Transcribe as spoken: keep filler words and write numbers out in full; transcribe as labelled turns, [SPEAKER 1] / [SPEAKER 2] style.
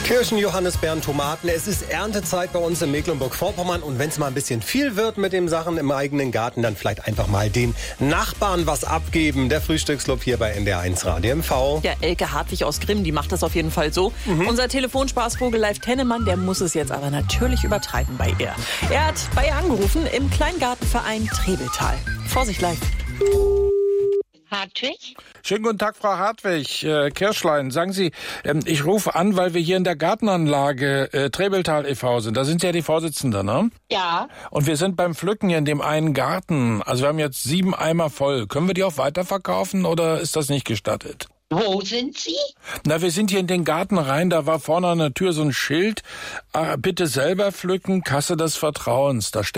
[SPEAKER 1] Kirschen, Johannisbeeren, Tomaten. Es ist Erntezeit bei uns in Mecklenburg-Vorpommern. Und wenn es mal ein bisschen viel wird mit den Sachen im eigenen Garten, dann vielleicht einfach mal den Nachbarn was abgeben. Der Frühstücksclub hier bei N D R eins Radio M V.
[SPEAKER 2] Ja, Elke Hartwig aus Grimm, die macht das auf jeden Fall so. Mhm. Unser Telefonspaßvogel Live Tennemann, der muss es jetzt aber natürlich übertreiben bei ihr. Er hat bei ihr angerufen im Kleingartenverein Trebeltal. Vorsicht, Live.
[SPEAKER 3] Hartwig?
[SPEAKER 4] Schönen guten Tag, Frau Hartwig. Äh, Kirschlein, sagen Sie, ähm, ich rufe an, weil wir hier in der Gartenanlage äh, Trebeltal e V sind. Da sind Sie ja die Vorsitzende, ne?
[SPEAKER 3] Ja.
[SPEAKER 4] Und wir sind beim Pflücken hier in dem einen Garten. Also wir haben jetzt sieben Eimer voll. Können wir die auch weiterverkaufen oder ist das nicht gestattet?
[SPEAKER 3] Wo sind Sie?
[SPEAKER 4] Na, wir sind hier in den Garten rein. Da war vorne an der Tür so ein Schild. Äh, bitte selber pflücken, Kasse des Vertrauens. Da